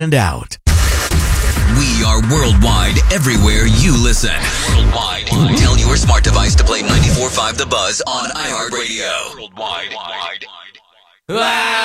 and out. We are worldwide, everywhere you listen. Worldwide. Tell your smart device to play 94.5 The Buzz on iHeartRadio. Worldwide.